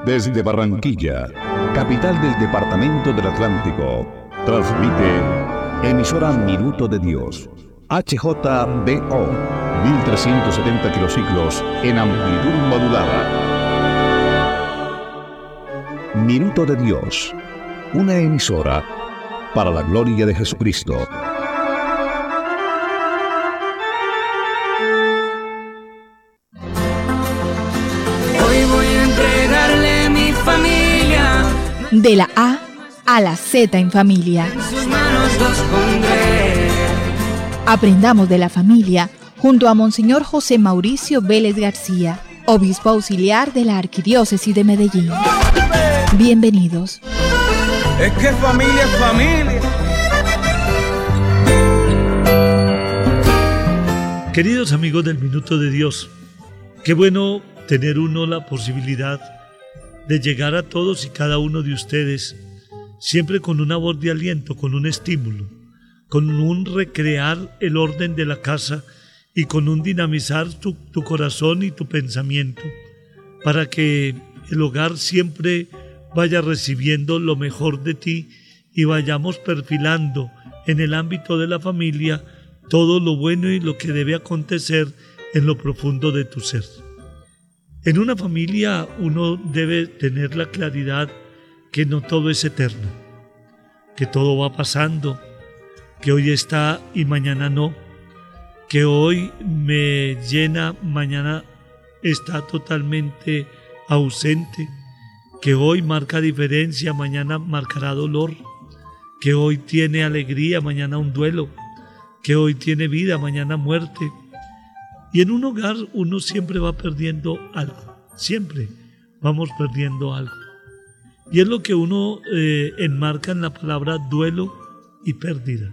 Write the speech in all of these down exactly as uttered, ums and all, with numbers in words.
Desde Barranquilla, capital del departamento del Atlántico, transmite emisora Minuto de Dios, H J B O, mil trescientos setenta kilociclos en amplitud modulada. Minuto de Dios, una emisora para la gloria de Jesucristo. De la A a la Z en familia. En sus manos los pondré. Aprendamos de la familia junto a Monseñor José Mauricio Vélez García, obispo auxiliar de la Arquidiócesis de Medellín. Bienvenidos. Es que familia es familia. Queridos amigos del Minuto de Dios, qué bueno tener uno la posibilidad de llegar a todos y cada uno de ustedes, siempre con una voz de aliento, con un estímulo, con un recrear el orden de la casa y con un dinamizar tu, tu corazón y tu pensamiento, para que el hogar siempre vaya recibiendo lo mejor de ti y vayamos perfilando en el ámbito de la familia todo lo bueno y lo que debe acontecer en lo profundo de tu ser. En una familia uno debe tener la claridad que no todo es eterno, que todo va pasando, que hoy está y mañana no, que hoy me llena, mañana está totalmente ausente, que hoy marca diferencia, mañana marcará dolor, que hoy tiene alegría, mañana un duelo, que hoy tiene vida, mañana muerte. Y en un hogar uno siempre va perdiendo algo, siempre vamos perdiendo algo. Y es lo que uno eh, enmarca en la palabra duelo y pérdida.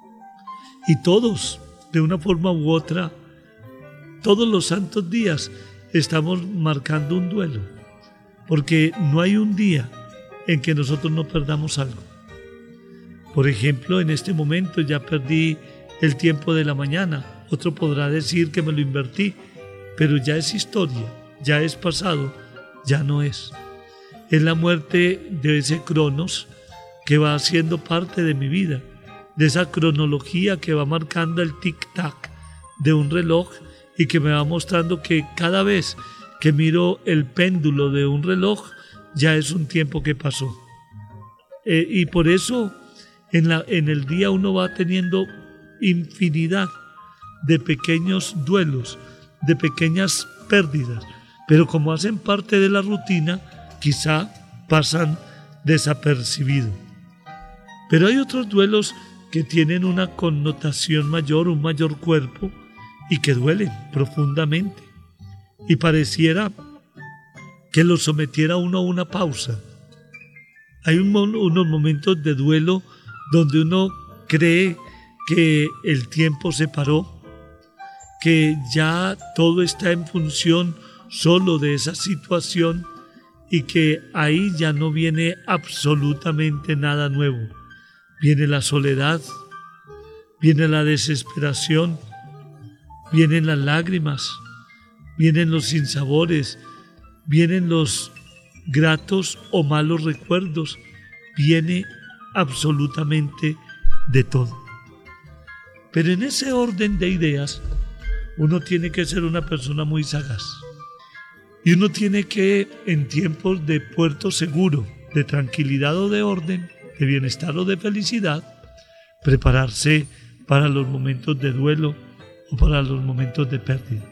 Y todos, de una forma u otra, todos los santos días estamos marcando un duelo, porque no hay un día en que nosotros no perdamos algo. Por ejemplo, en este momento ya perdí el tiempo de la mañana. Otro podrá decir que me lo invertí, pero ya es historia, ya es pasado, ya no es. Es la muerte de ese cronos que va haciendo parte de mi vida, de esa cronología que va marcando el tic-tac de un reloj y que me va mostrando que cada vez que miro el péndulo de un reloj, ya es un tiempo que pasó. Eh, y por eso en, la, en el día uno va teniendo infinidad de pequeños duelos, de pequeñas pérdidas, pero como hacen parte de la rutina, quizá pasan desapercibidos. Pero hay otros duelos que tienen una connotación mayor, un mayor cuerpo, y que duelen profundamente, y pareciera que los sometiera uno a una pausa. Hay un, unos momentos de duelo donde uno cree que el tiempo se paró, que ya todo está en función solo de esa situación y que ahí ya no viene absolutamente nada nuevo. Viene la soledad, viene la desesperación, vienen las lágrimas, vienen los sinsabores, vienen los gratos o malos recuerdos, viene absolutamente de todo. Pero en ese orden de ideas, uno tiene que ser una persona muy sagaz. Y uno tiene que, en tiempos de puerto seguro, de tranquilidad o de orden, de bienestar o de felicidad, prepararse para los momentos de duelo o para los momentos de pérdida.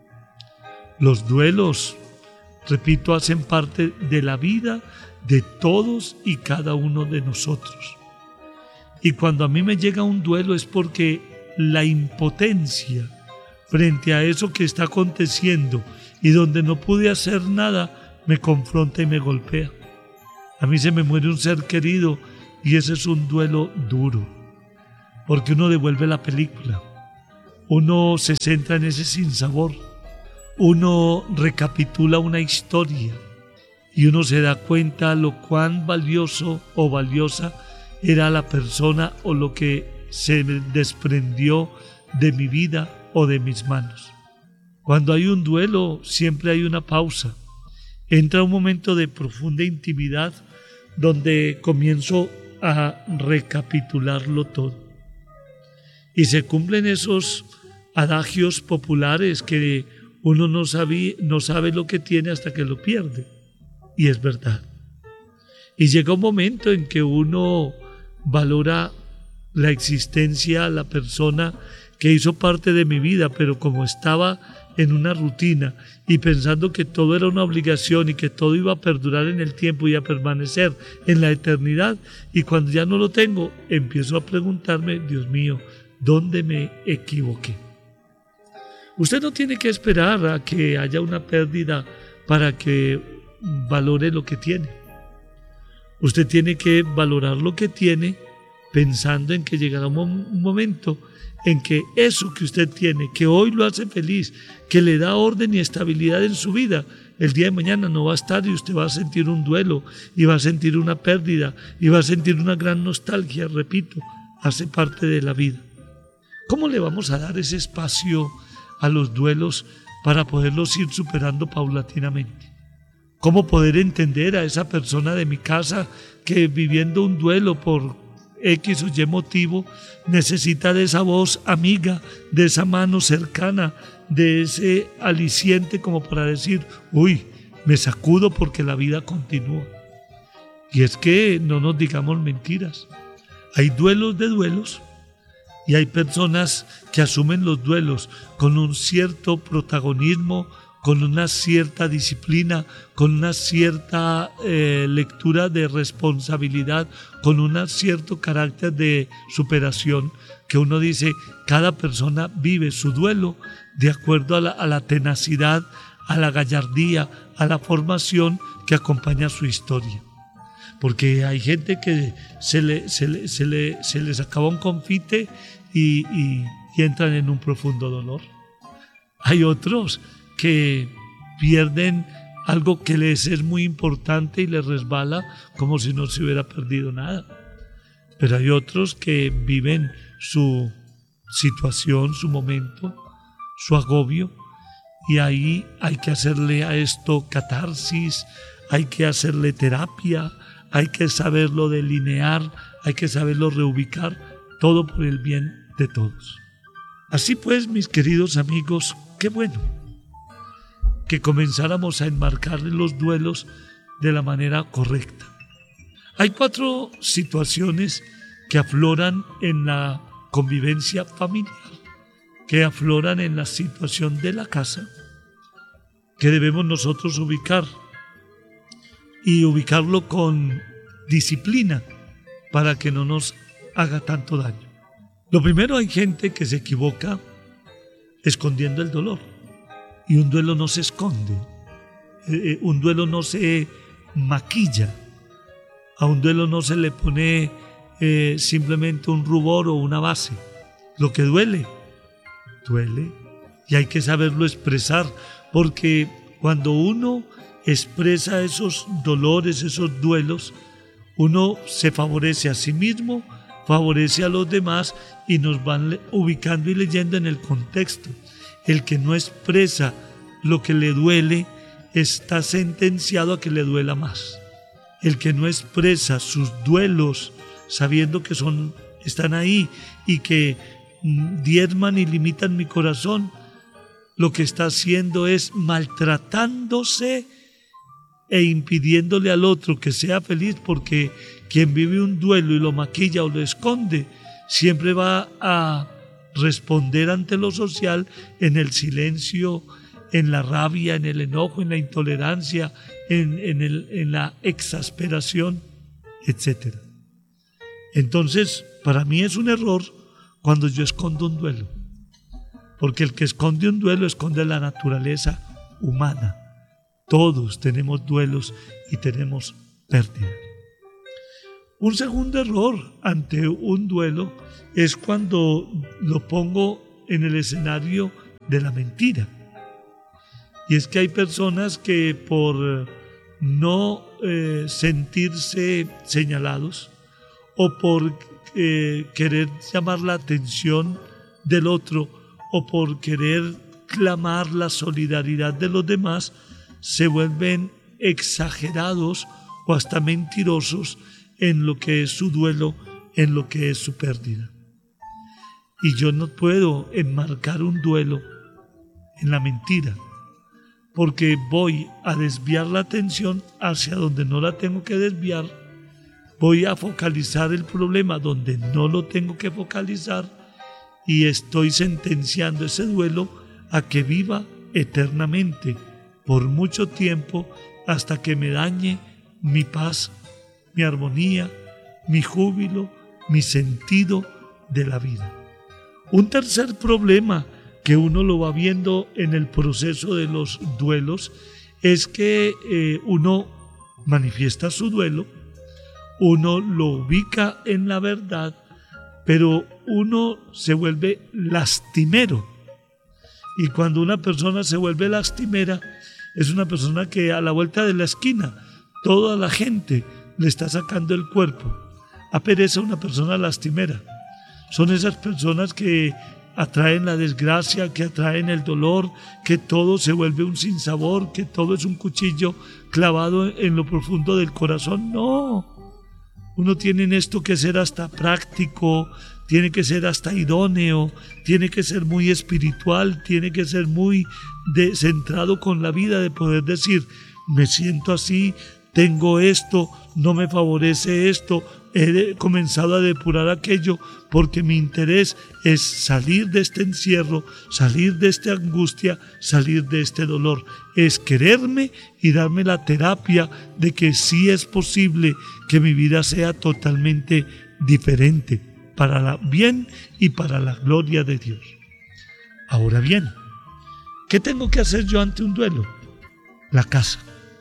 Los duelos, repito, hacen parte de la vida de todos y cada uno de nosotros. Y cuando a mí me llega un duelo es porque la impotencia frente a eso que está aconteciendo y donde no pude hacer nada, me confronta y me golpea. A mí se me muere un ser querido y ese es un duelo duro, porque uno devuelve la película, uno se centra en ese sinsabor, uno recapitula una historia y uno se da cuenta lo cuán valioso o valiosa era la persona o lo que se desprendió de mi vida o de mis manos. Cuando hay un duelo, siempre hay una pausa. entra un momento de profunda intimidad donde comienzo a recapitularlo todo. Y se cumplen esos adagios populares que uno no sabe, no sabe lo que tiene hasta que lo pierde. Y es verdad. Y llega un momento en que uno valora la existencia, la persona que hizo parte de mi vida, pero como estaba en una rutina y pensando que todo era una obligación y que todo iba a perdurar en el tiempo y a permanecer en la eternidad, y cuando ya no lo tengo, empiezo a preguntarme, Dios mío, ¿dónde me equivoqué? Usted no tiene que esperar a que haya una pérdida para que valore lo que tiene. Usted tiene que valorar lo que tiene pensando en que llegará un, mom- un momento en que eso que usted tiene, que hoy lo hace feliz, que le da orden y estabilidad en su vida, el día de mañana no va a estar y usted va a sentir un duelo y va a sentir una pérdida y va a sentir una gran nostalgia, repito, hace parte de la vida. ¿Cómo le vamos a dar ese espacio a los duelos para poderlos ir superando paulatinamente? ¿Cómo poder entender a esa persona de mi casa que viviendo un duelo por X o Y motivo necesita de esa voz amiga, de esa mano cercana, de ese aliciente como para decir, uy, me sacudo porque la vida continúa? Y es que no nos digamos mentiras. Hay duelos de duelos y hay personas que asumen los duelos con un cierto protagonismo, con una cierta disciplina, con una cierta eh, lectura de responsabilidad, con un cierto carácter de superación, que uno dice, cada persona vive su duelo de acuerdo a la, a la tenacidad, a la gallardía, a la formación que acompaña su historia. Porque hay gente que se, le, se, le, se, le, se les acaba un confite y, y, y entran en un profundo dolor. Hay otros que pierden algo que les es muy importante y les resbala como si no se hubiera perdido nada. Pero hay otros que viven su situación, su momento, su agobio, y ahí hay que hacerle a esto catarsis, hay que hacerle terapia, hay que saberlo delinear, hay que saberlo reubicar, todo por el bien de todos. Así pues, mis queridos amigos, qué bueno que comenzáramos a enmarcar los duelos de la manera correcta. Hay cuatro situaciones que afloran en la convivencia familiar, que afloran en la situación de la casa, que debemos nosotros ubicar y ubicarlo con disciplina para que no nos haga tanto daño. Lo primero, hay gente que se equivoca escondiendo el dolor. Y un duelo no se esconde, eh, un duelo no se maquilla, a un duelo no se le pone eh, simplemente un rubor o una base. Lo que duele, duele y hay que saberlo expresar, porque cuando uno expresa esos dolores, esos duelos, uno se favorece a sí mismo, favorece a los demás y nos van ubicando y leyendo en el contexto. El que no expresa lo que le duele está sentenciado a que le duela más. El que no expresa sus duelos sabiendo que son, están ahí y que diezman y limitan mi corazón, lo que está haciendo es maltratándose e impidiéndole al otro que sea feliz, porque quien vive un duelo y lo maquilla o lo esconde siempre va a responder ante lo social en el silencio, en la rabia, en el enojo, en la intolerancia, en, en, el, en la exasperación, etcétera. Entonces, para mí es un error cuando yo escondo un duelo, porque el que esconde un duelo esconde la naturaleza humana. Todos tenemos duelos y tenemos pérdidas. Un segundo error ante un duelo es cuando lo pongo en el escenario de la mentira. Y es que hay personas que por no eh, sentirse señalados o por eh, querer llamar la atención del otro o por querer clamar la solidaridad de los demás, se vuelven exagerados o hasta mentirosos en lo que es su duelo, en lo que es su pérdida. Y yo no puedo enmarcar un duelo en la mentira, porque voy a desviar la atención hacia donde no la tengo que desviar, voy a focalizar el problema donde no lo tengo que focalizar y estoy sentenciando ese duelo a que viva eternamente, por mucho tiempo, hasta que me dañe mi paz, mi armonía, mi júbilo, mi sentido de la vida. Un tercer problema que uno lo va viendo en el proceso de los duelos es que eh, uno manifiesta su duelo, uno lo ubica en la verdad, pero uno se vuelve lastimero. Y cuando una persona se vuelve lastimera, es una persona que a la vuelta de la esquina toda la gente le está sacando el cuerpo. Apereza una persona lastimera. Son esas personas que atraen la desgracia, que atraen el dolor, que todo se vuelve un sinsabor, que todo es un cuchillo clavado en lo profundo del corazón. No, uno tiene en esto que ser hasta práctico, tiene que ser hasta idóneo, tiene que ser muy espiritual, tiene que ser muy de, centrado con la vida, de poder decir, me siento así, tengo esto, no me favorece esto, he comenzado a depurar aquello porque mi interés es salir de este encierro, salir de esta angustia, salir de este dolor. Es quererme y darme la terapia de que sí es posible que mi vida sea totalmente diferente, para el bien y para la gloria de Dios. Ahora bien, ¿qué tengo que hacer yo ante un duelo? La casa.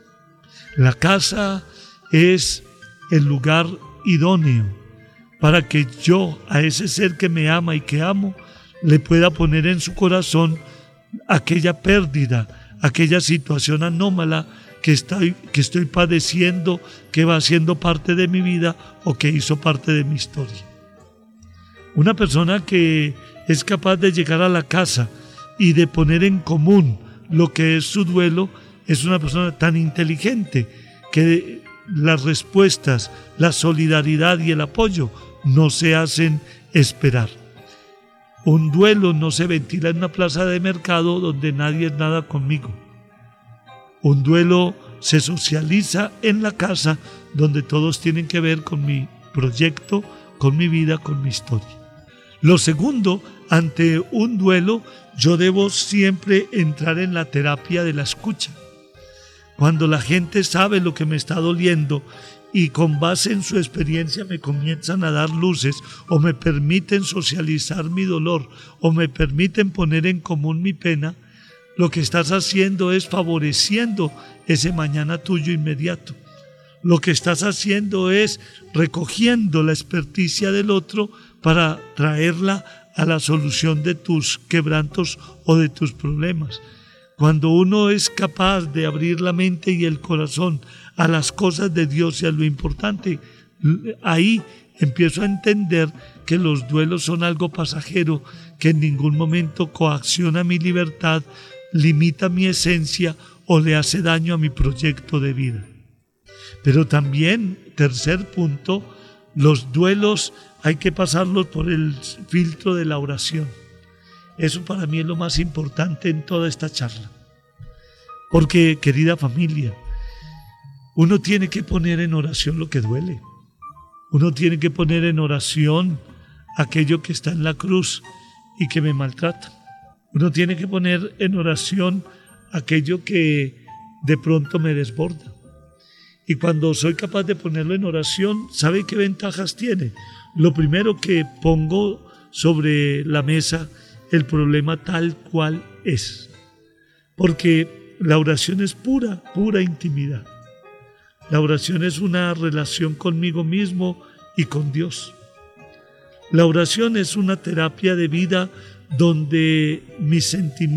La casa es el lugar idóneo para que yo a ese ser que me ama y que amo le pueda poner en su corazón aquella pérdida, aquella situación anómala que estoy, que estoy padeciendo, que va siendo parte de mi vida o que hizo parte de mi historia. Una persona que es capaz de llegar a la casa y de poner en común lo que es su duelo es una persona tan inteligente que las respuestas, la solidaridad y el apoyo no se hacen esperar. Un duelo no se ventila en una plaza de mercado donde nadie es nada conmigo. Un duelo se socializa en la casa donde todos tienen que ver con mi proyecto, con mi vida, con mi historia. Lo segundo, ante un duelo, yo debo siempre entrar en la terapia de la escucha. Cuando la gente sabe lo que me está doliendo y con base en su experiencia me comienzan a dar luces o me permiten socializar mi dolor o me permiten poner en común mi pena, lo que estás haciendo es favoreciendo ese mañana tuyo inmediato. Lo que estás haciendo es recogiendo la experticia del otro para traerla a la solución de tus quebrantos o de tus problemas. Cuando uno es capaz de abrir la mente y el corazón a las cosas de Dios y a lo importante, ahí empiezo a entender que los duelos son algo pasajero, que en ningún momento coacciona mi libertad, limita mi esencia o le hace daño a mi proyecto de vida. Pero también, tercer punto, los duelos hay que pasarlos por el filtro de la oración. Eso para mí es lo más importante en toda esta charla. Porque, querida familia, uno tiene que poner en oración lo que duele. Uno tiene que poner en oración aquello que está en la cruz y que me maltrata. Uno tiene que poner en oración aquello que de pronto me desborda. Y cuando soy capaz de ponerlo en oración, ¿sabe qué ventajas tiene? Lo primero, que pongo sobre la mesa el problema tal cual es. Porque la oración es pura, pura intimidad. La oración es una relación conmigo mismo y con Dios. La oración es una terapia de vida donde mis sentimientos